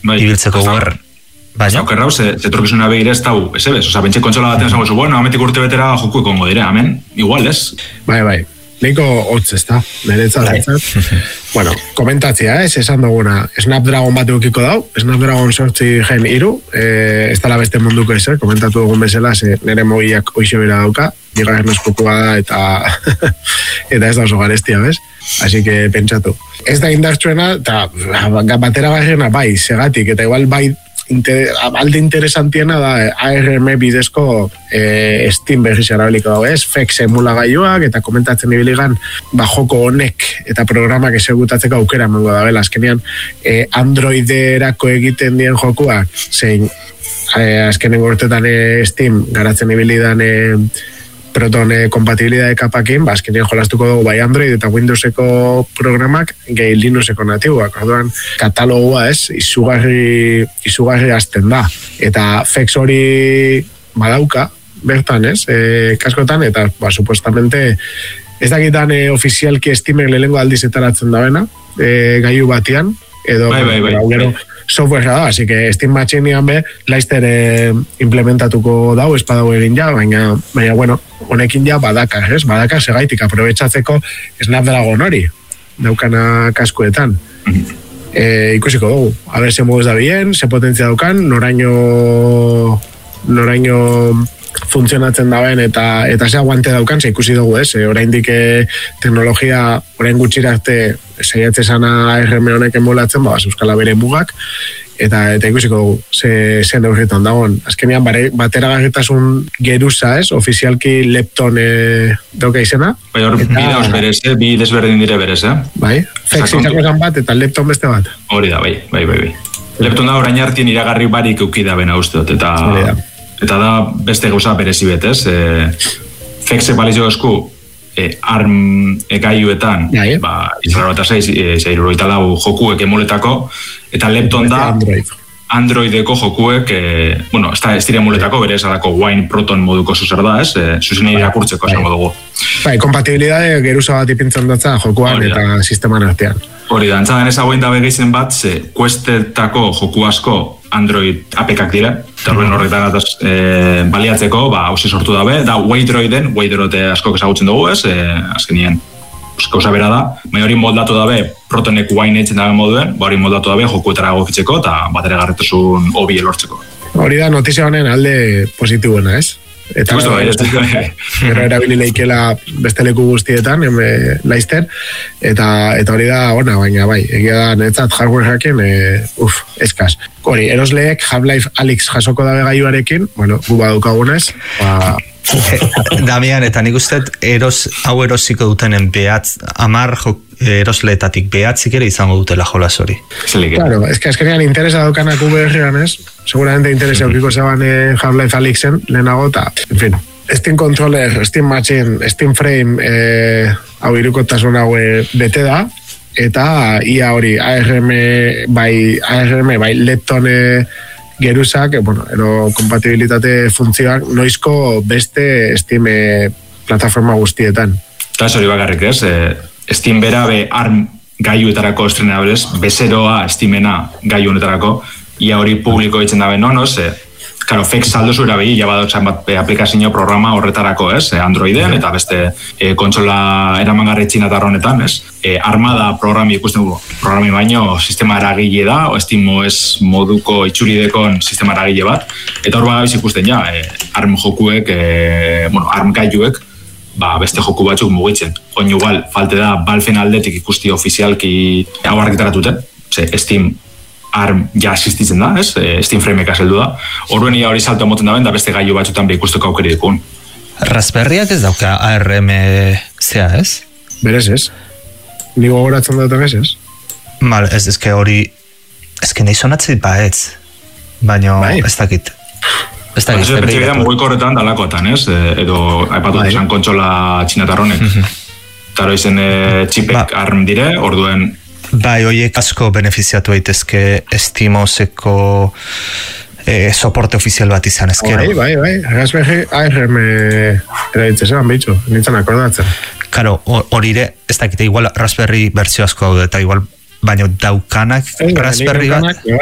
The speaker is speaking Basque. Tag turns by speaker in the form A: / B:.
A: ibiltzeko guerren.
B: Baina okerrau, zetorkizuna begire ez dau, ez ebes? Osa, bentsi kontsola batean zango zu, bueno, ametik urte betera joku ekongo dire, amen, igual, ez?
C: Bai, niko hotz ez da, niretzat. Bueno, komentatzia, esan duguna, Snapdragon bat eukiko dau, Snapdragon 8 Gen 3, ez dala beste munduko ezer, komentatu dugun bezala, nire mogiak oixo bera dauka, bigarren eskokua da, eta ez da oso garestia, bez? Así que pentsatu. Ez da indartsuena, eta batera garrena bai, segatik, eta igual bai, alde interesantiena da ARM bidezko Steam berriz erabiliko dago, ez? FX emulagailuak eta komentatzen ibiligan joko honek eta programak esegutatzeko aukera emango da bela. Azkenean Androiderako egiten dien jokuak zein azkenengo urtetan Steam garatzen ibilidan Proton kompatibilidade kapakin, azkenean jolastuko dugu bai Android eta Windowseko programak gehi Linuxeko natiboak. Orduan, katalogoa izugarri azten da. Eta FX hori badauka, bertan, kaskotan, eta, supuestamente, ez dakitan ofizialki Steamek lehengo aldiz etaratzen da bena, gailu batian, edo, softwarea da, así que Steam Machinean laizter implementatuko dau, ez badau egin ja, baina bueno, honekin ja badakar, ez? Badakar segaitik aprobetxatzeko Snapdragon hori, daukana kaskuetan. Ikusiko dugu, a ver se moduz da bien, se potentzia daukan, noraino funtzionatzen daben eta ze aguante daukan, ze ikusi dugu, ez? Oraindik teknologia, orain gutxira arte saiatze sana ARM honek emulatzen, euskala bere mugak, eta ikusiko dugu, ze neurritan dagoen. Azkenean, bateragarritasun geruza, ez? Ofizialki Lepton dauka izena.
B: Bai, hor, bi desberdin dire berez,
C: Bai, FX izako zan bat, eta Lepton beste bat.
B: Hori da, bai. Lepton da orain hartien iragarri barik eukida bena usteot, eta da beste gauza berezi betez. FX balizio esku ARM gaiuetan, izarro eta 6 jokuek emuletako, eta Lepton da Androideko jokuek, ez dira emuletako, bere esalako Wine Proton moduko zuzer da, zuzen irakurtzeko esango dugu.
C: Bai, kompatibilidade geruza bat ipintzen datza jokuan eta sisteman artean.
B: Hori da, antzadan ezagoen da begeizen bat, Questetako joku asko Android APK-ak dira, eta horretan baliatzeko, hauze sortu dabe, da Waydroide asko ezagutzen dugu, azkenien, gauza bera da, baina hori moldatu dabe, Protonek Wine eitzen dabe moduen, hori moldatu dabe jokuetara egokitzeko, eta batera garretasun hobi elortzeko.
C: Hori da, notizia honen alde positibuena, ez? Eta gero erabili leikela beste leku guztietan, laizter, eta hori da ona, baina bai, egia da netzat hardware hacken, eskaz. Hori, erosleek Half-Life Alyx jasoko dabe gaiuarekin, gu badukagunez,
A: Damian, eta nik uste hau erosiko dutenen erosleetatik behatzik ere izango dutela jolas hori.
C: Claro, eskenean interesa daukanak VR-ean, seguramente interesa aukiko zeban Half-Life Alyxen lehenago, eta, en fin, Steam Controller, Steam Machine, Steam Frame, hau irukotasun hau bete da, eta ia hori ARM bai Lepton geruzak, ero kompatibilitate funtzioak noizko beste Steam plataforma guztietan.
B: Eta hori bakarrik ez, Steam bera ARM gaiuetarako estrenables, bezeroa Steamena gaiu honetarako, ia hori publiko ditzen dabe nonoz, Karo, FX saldo zura behi, jabadotxan bat aplikazio programa horretarako, Androiden, eta beste kontsola eramangarri txinatar honetan, Armada programi ikusten dugu, programi baino sistema eragile da, o estimo ez moduko itxuridekon sistema eragile bat, eta hor bagabiz ikusten ja, ARM jokuek, ARM gaiuek, beste joku batzuk mugitzen. Oin igual, falte da, Valven aldetik ikusti ofizialki hau argitaratuten, Steam ARM ja asistitzen da, Steam Frameek azeldu da. Horren ia hori salto emoten da beste gailu batzutan ikusteko aukeri dukun.
A: Raspberriak ez dauka ARM zea, ez?
C: Berez ez. Nigo goratzen dut ez?
A: Mal, ezke hori, ezke nahi sonatzit baetz, baina ez dakit. Ez dakit.
B: Betxe bida mugoiko horretan dalakoetan, edo aipatu esan kontsola txinatarronek. Taro izen txipek ARM dire, orduen
A: Bai, oiek asko benefiziatu daitezke Steamoseko soporte ofizial bat izan ezkero.
C: Bai, Raspberry ARM eraditzen bitxo, nintzen akordatzen.
A: Karo, horire, ez dakite, igual Raspberry bertsio asko hau eta igual, baino daukanak Raspberry bat